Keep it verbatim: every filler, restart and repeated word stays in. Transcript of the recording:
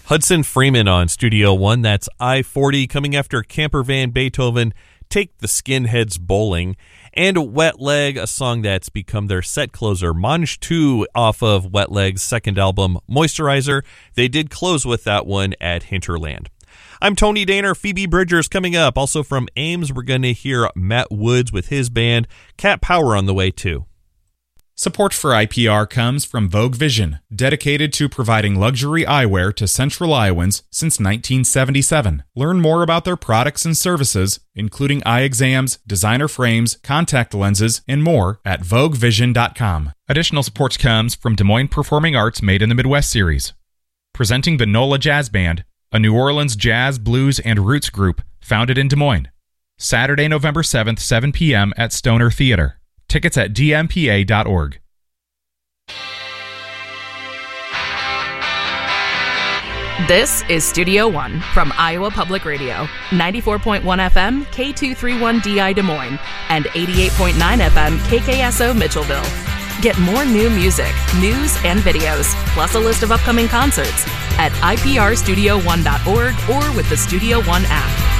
Hudson Freeman on Studio One. That's I forty coming after Camper Van Beethoven, Take the Skinheads Bowling, and Wet Leg, a song that's become their set closer. Monge two off of Wet Leg's second album, Moisturizer. They did close with that one at Hinterland. I'm Tony Daner. Phoebe Bridgers coming up. Also from Ames, we're going to hear Matt Woods with his band. Cat Power on the way too. Support for I P R comes from Vogue Vision, dedicated to providing luxury eyewear to Central Iowans since nineteen seventy-seven. Learn more about their products and services, including eye exams, designer frames, contact lenses, and more at vogue vision dot com. Additional support comes from Des Moines Performing Arts Made in the Midwest series. Presenting the NOLA Jazz Band, a New Orleans jazz, blues, and roots group founded in Des Moines. Saturday, November seventh, seven p.m. at Stoner Theater. Tickets at d m p a dot org. This is Studio One from Iowa Public Radio, ninety-four point one F M, K two thirty-one D I Des Moines, and eighty-eight point nine F M, K K S O Mitchellville. Get more new music, news, and videos, plus a list of upcoming concerts at i p r studio one dot org or with the Studio One app.